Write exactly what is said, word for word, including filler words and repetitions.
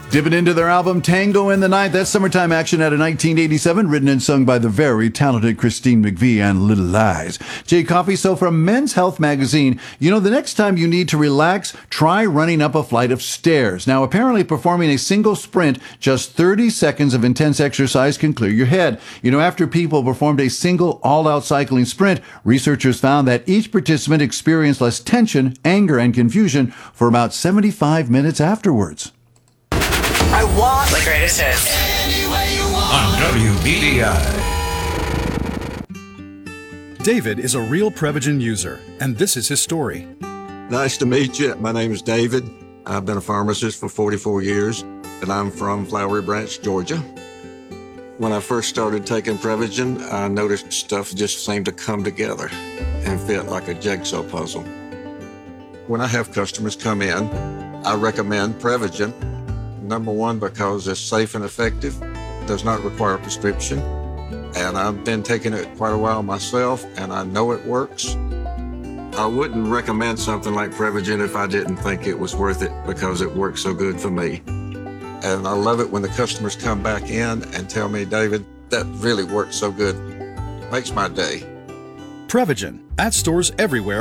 Dipping into their album Tango in the Night, that's summertime action out of nineteen eighty-seven, written and sung by the very talented Christine McVie and Little Lies. Jay Coffey, so from Men's Health magazine, you know, the next time you need to relax, try running up a flight of stairs. Now, apparently performing a single sprint, just thirty seconds of intense exercise can clear your head. You know, after people performed a single all-out cycling sprint, researchers found that each participant experienced less tension, anger, and confusion for about seventy-five minutes afterwards. I want the greatest hits. On W B D I. David is a real Prevagen user, and this is his story. Nice to meet you. My name is David. I've been a pharmacist for forty-four years, and I'm from Flowery Branch, Georgia. When I first started taking Prevagen, I noticed stuff just seemed to come together and fit like a jigsaw puzzle. When I have customers come in, I recommend Prevagen. Number one, because it's safe and effective, does not require a prescription, and I've been taking it quite a while myself, and I know it works. I wouldn't recommend something like Prevagen if I didn't think it was worth it because it works so good for me. And I love it when the customers come back in and tell me, David, that really works so good. It makes my day. Prevagen, at stores everywhere.